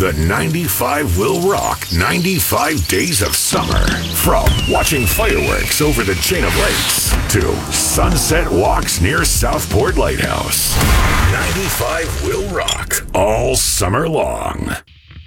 The 95 will rock 95 days of summer. From watching fireworks over the chain of lakes to sunset walks near Southport Lighthouse. 95 will rock all summer long.